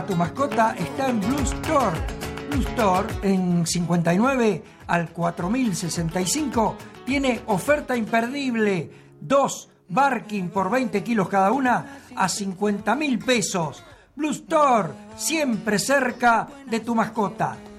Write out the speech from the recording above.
tu mascota está en Blue Store. Blue Store en 59 al 4065 tiene oferta imperdible. 2 Barking por 20 kilos cada una a 50.000 pesos. Blue Store, siempre cerca de tu mascota.